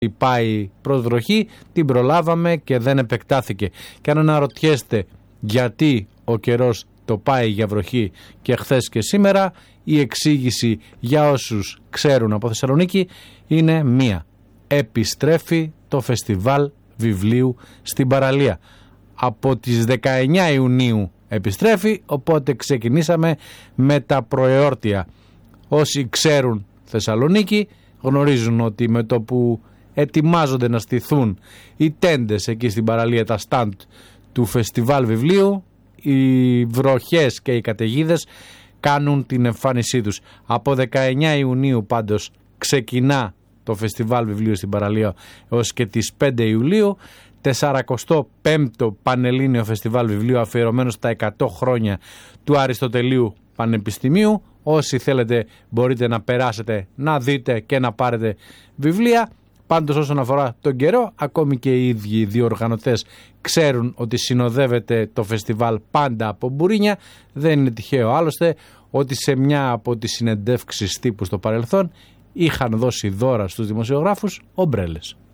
πάει προς βροχή, την προλάβαμε και δεν επεκτάθηκε. Και αν αναρωτιέστε γιατί ο καιρός το πάει για βροχή και χθες και σήμερα, η εξήγηση για όσους ξέρουν από Θεσσαλονίκη είναι μία. Επιστρέφει το φεστιβάλ βιβλίου στην παραλία. Από τις 19 Ιουνίου επιστρέφει, οπότε ξεκινήσαμε με τα προεόρτια. Όσοι ξέρουν Θεσσαλονίκη γνωρίζουν ότι με το που ετοιμάζονται να στηθούν οι τέντες εκεί στην παραλία, τα στάντ του φεστιβάλ βιβλίου, οι βροχές και οι καταιγίδες κάνουν την εμφάνισή τους. Από 19 Ιουνίου πάντως ξεκινά το φεστιβάλ βιβλίου στην παραλία έως και τις 5 Ιουλίου, 45ο Πανελλήνιο Φεστιβάλ Βιβλίου αφιερωμένο στα 100 χρόνια του Αριστοτελείου Πανεπιστημίου. Όσοι θέλετε μπορείτε να περάσετε να δείτε και να πάρετε βιβλία. Πάντως όσον αφορά τον καιρό, ακόμη και οι ίδιοι οι διοργανωτές ξέρουν ότι συνοδεύεται το φεστιβάλ πάντα από μπουρίνια. Δεν είναι τυχαίο άλλωστε ότι σε μια από τις συνεντεύξεις τύπου στο παρελθόν είχαν δώσει δώρα στους δημοσιογράφους ομπρέλες.